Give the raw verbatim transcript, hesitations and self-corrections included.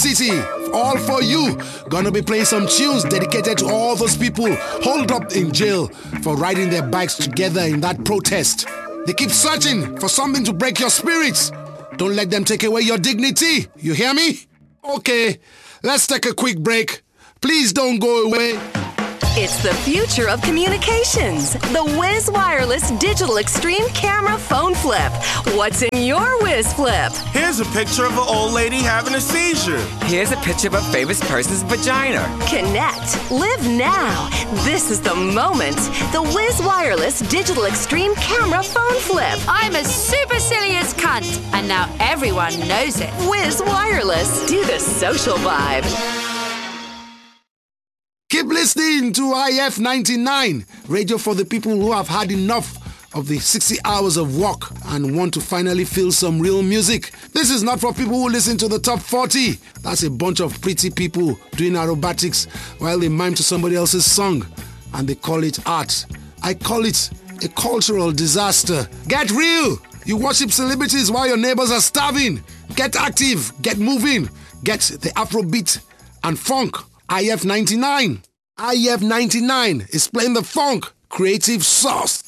City, all for you. Gonna be playing some tunes dedicated to all those people holed up in jail for riding their bikes together in that protest. They keep searching for something to break your spirits. Don't let them take away your dignity. You hear me? Okay, let's take a quick break. Please don't go away. It's the future of communications. The Wiz Wireless Digital Extreme Camera Phone Flip. What's in your Wiz Flip? Here's a picture of an old lady having a seizure. Here's a picture of a famous person's vagina. Connect. Live now. This is the moment. The Wiz Wireless Digital Extreme Camera Phone Flip. I'm a supercilious cunt, and now everyone knows it. Wiz Wireless. Do the social vibe. Keep listening to I F ninety-nine, radio for the people who have had enough of the sixty hours of work and want to finally feel some real music. This is not for people who listen to the top forty. That's a bunch of pretty people doing aerobatics while they mime to somebody else's song, and they call it art. I call it a cultural disaster. Get real! You worship celebrities while your neighbors are starving. Get active, get moving, get the Afrobeat and funk. I F ninety-nine. I F ninety-nine is playing the funk. Creative Sauce.